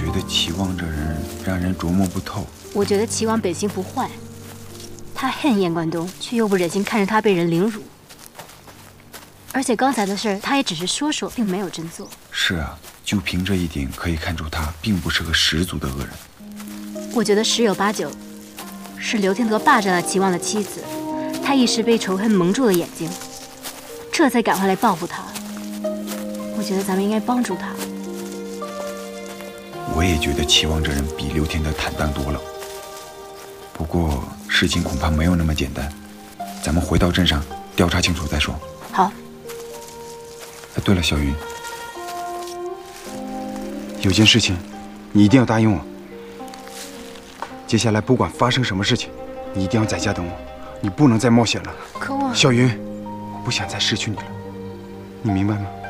觉得齐王这人让人琢磨不透。 我觉得齐王本性不坏，他恨燕关东，却又不忍心看着他被人凌辱。而且刚才的事儿，他也只是说说，并没有真做。 是啊，就凭这一点，可以看出他并不是个十足的恶人。 我觉得十有八九是刘天德霸占了齐王的妻子，他一时被仇恨蒙住了眼睛，这才赶回来报复他。我觉得咱们应该帮助他。 我也觉得齐王这人比刘天德坦荡多了。不过事情恐怕没有那么简单，咱们回到镇上调查清楚再说。 好。 对了，小云，有件事情你一定要答应我。接下来不管发生什么事情，你一定要在家等我，你不能再冒险了。 可我…… 小云，我不想再失去你了，你明白吗？